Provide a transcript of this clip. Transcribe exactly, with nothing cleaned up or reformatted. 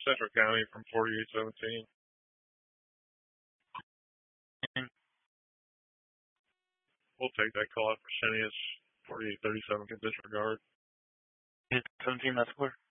Central County from forty-eight seventeen. We'll take that call out for Shenius. forty-eight thirty-seven can disregard. seventeen, that's where?